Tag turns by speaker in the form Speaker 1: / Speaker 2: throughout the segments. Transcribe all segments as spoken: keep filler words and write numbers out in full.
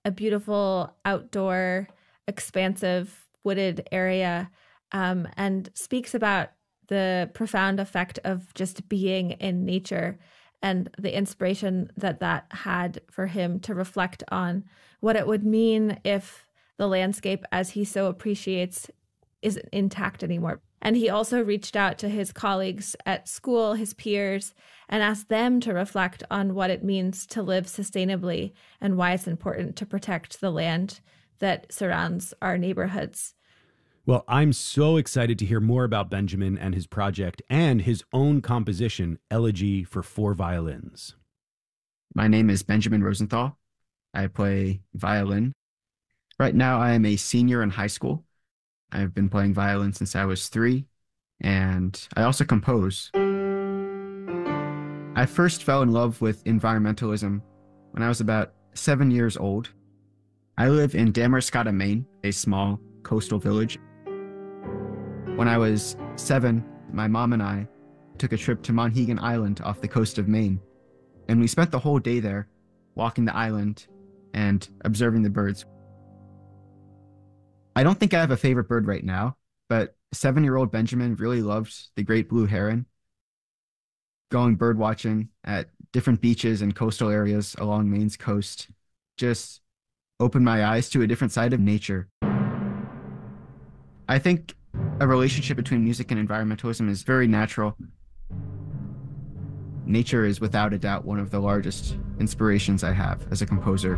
Speaker 1: a beautiful outdoor, expansive, wooded area, um, and speaks about the profound effect of just being in nature and the inspiration that that had for him to reflect on what it would mean if the landscape, as he so appreciates, isn't intact anymore. And he also reached out to his colleagues at school, his peers, and asked them to reflect on what it means to live sustainably and why it's important to protect the land that surrounds our neighborhoods.
Speaker 2: Well, I'm so excited to hear more about Benjamin and his project and his own composition, Elegy for Four Violins.
Speaker 3: My name is Benjamin Rosenthal. I play violin. Right now, I am a senior in high school. I've been playing violin since I was three, and I also compose. I first fell in love with environmentalism when I was about seven years old. I live in Damariscotta, Maine, a small coastal village. When I was seven, my mom and I took a trip to Monhegan Island off the coast of Maine, and we spent the whole day there walking the island and observing the birds. I don't think I have a favorite bird right now, but seven-year-old Benjamin really loved the great blue heron. Going bird watching at different beaches and coastal areas along Maine's coast just opened my eyes to a different side of nature. I think a relationship between music and environmentalism is very natural. Nature is without a doubt one of the largest inspirations I have as a composer.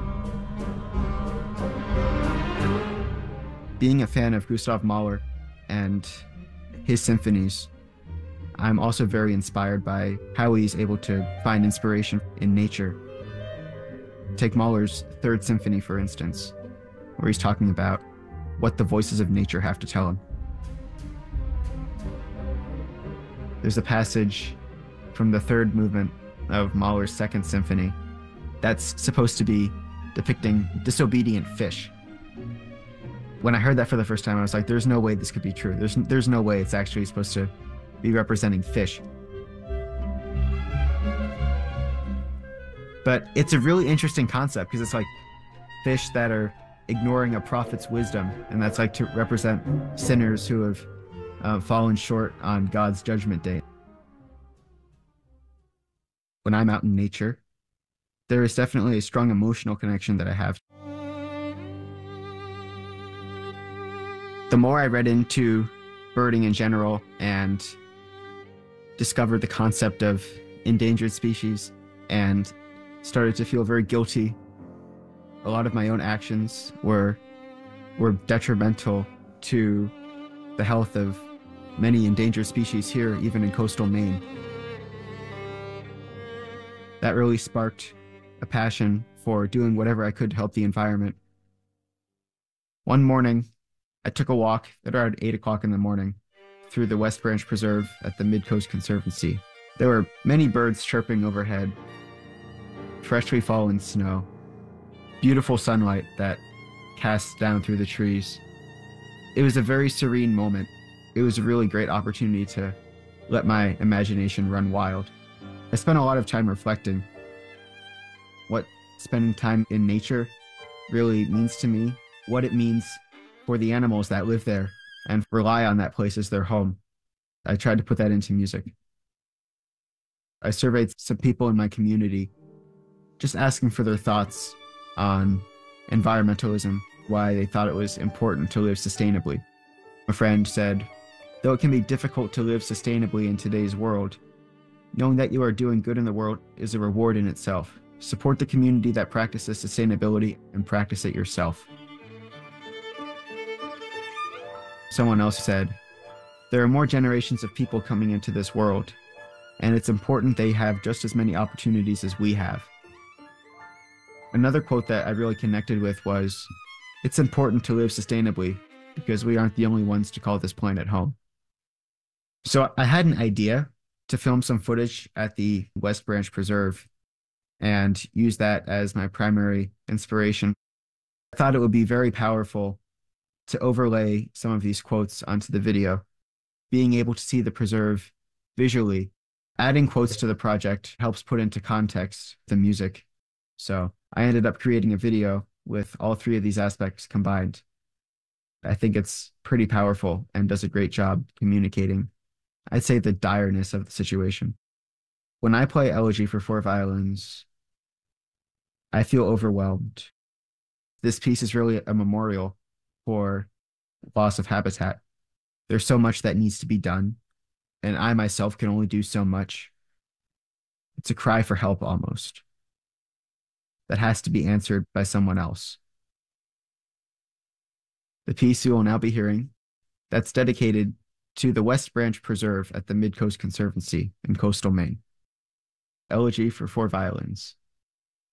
Speaker 3: Being a fan of Gustav Mahler and his symphonies, I'm also very inspired by how he's able to find inspiration in nature. Take Mahler's Third Symphony, for instance, where he's talking about what the voices of nature have to tell him. There's a passage from the third movement of Mahler's Second Symphony that's supposed to be depicting disobedient fish. When I heard that for the first time, I was like, there's no way this could be true. There's, there's no way it's actually supposed to be representing fish. But it's a really interesting concept because it's like fish that are ignoring a prophet's wisdom, and that's like to represent sinners who have uh, fallen short on God's judgment day. When I'm out in nature, there is definitely a strong emotional connection that I have. The more I read into birding in general and discovered the concept of endangered species and started to feel very guilty, a lot of my own actions were, were detrimental to the health of many endangered species here, even in coastal Maine. That really sparked a passion for doing whatever I could to help the environment. One morning, I took a walk at around eight o'clock in the morning through the West Branch Preserve at the Mid-Coast Conservancy. There were many birds chirping overhead, freshly fallen snow, beautiful sunlight that cast down through the trees. It was a very serene moment. It was a really great opportunity to let my imagination run wild. I spent a lot of time reflecting what spending time in nature really means to me, what it means for the animals that live there and rely on that place as their home. I tried to put that into music. I surveyed some people in my community, just asking for their thoughts on environmentalism, why they thought it was important to live sustainably. A friend said, though it can be difficult to live sustainably in today's world, knowing that you are doing good in the world is a reward in itself. Support the community that practices sustainability and practice it yourself. Someone else said, there are more generations of people coming into this world, and it's important they have just as many opportunities as we have. Another quote that I really connected with was, it's important to live sustainably because we aren't the only ones to call this planet home. So I had an idea to film some footage at the West Branch Preserve and use that as my primary inspiration. I thought it would be very powerful to overlay some of these quotes onto the video. Being able to see the preserve visually, adding quotes to the project helps put into context the music. So I ended up creating a video with all three of these aspects combined. I think it's pretty powerful and does a great job communicating, I'd say, the direness of the situation. When I play Elegy for Four Violins, I feel overwhelmed. This piece is really a memorial for loss of habitat. There's so much that needs to be done, and I myself can only do so much. It's a cry for help almost that has to be answered by someone else. The piece you will now be hearing, that's dedicated to the West Branch Preserve at the Midcoast Conservancy in coastal Maine. Elegy for Four Violins.